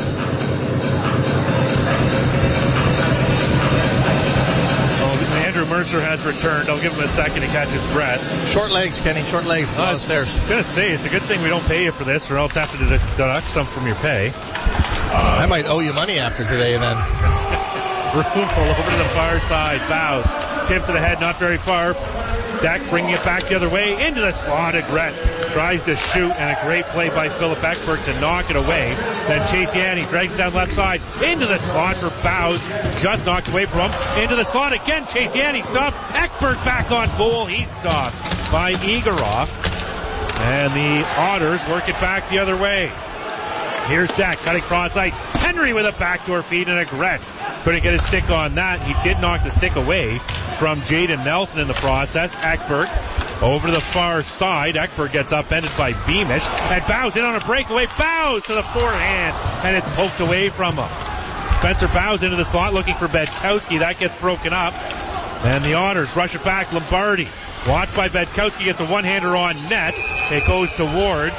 Oh, Andrew Mercer has returned. I'll give him a second to catch his breath. Short legs, Kenny. Short legs. Oh, downstairs. I was going to say, it's a good thing we don't pay you for this, or else have to deduct some from your pay. Uh, I might owe you money after today, and then. Rufo over to the far side. Bowes tips it ahead, not very far. Dak bringing it back the other way into the slot. Agrette tries to shoot, and a great play by Philip Ekberg to knock it away. Then Chase Yanni drags it down left side into the slot for Bowes. Just knocked away from him. Into the slot again. Chase Yanni stopped. Ekberg back on goal. He's stopped by Igorov. And the Otters work it back the other way. Here's Dak cutting cross ice. Henry with a backdoor feed, and Agrette couldn't get his stick on that. He did knock the stick away from Jaden Nelson in the process. Ekberg over to the far side. Ekberg gets upended by Beamish, and Bowes in on a breakaway. Bowes to the forehand, and it's poked away from him. Spencer Bowes into the slot looking for Bedkowski. That gets broken up, and the Otters rush it back. Lombardi watched by Bedkowski, gets a one-hander on net. It goes towards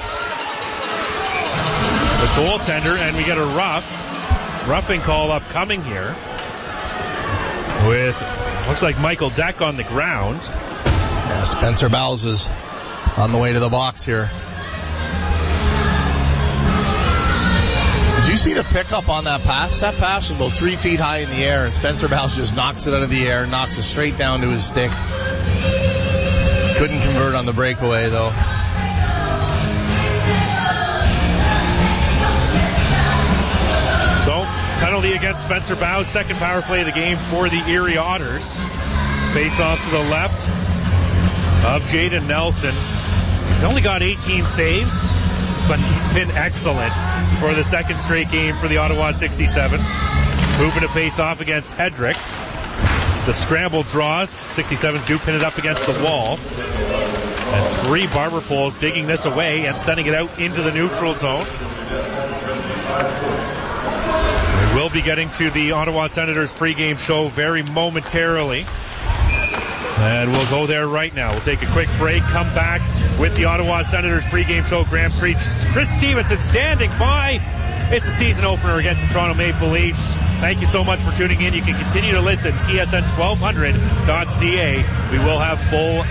the goaltender, and we get a rough. Roughing call upcoming here with, looks like Michael Deck on the ground. Yeah, Spencer Bowes is on the way to the box here. Did you see the pickup on that pass? That pass was about three feet high in the air, and Spencer Bowes just knocks it out of the air, knocks it straight down to his stick. Couldn't convert on the breakaway, though. Penalty against Spencer Bowes. Second power play of the game for the Erie Otters. Face off to the left. of Jaden Nelson. He's only got eighteen saves, but he's been excellent for the second straight game for the Ottawa sixty-sevens. Moving to face off against Hedrick. The scramble draw. sixty-sevens do pin it up against the wall. And three barber poles digging this away and sending it out into the neutral zone. We will be getting to the Ottawa Senators pregame show very momentarily. And we'll go there right now. We'll take a quick break, come back with the Ottawa Senators pregame show. Graham Creech, Chris Stevenson standing by. It's a season opener against the Toronto Maple Leafs. Thank you so much for tuning in. You can continue to listen, T S N twelve hundred dot C A. We will have full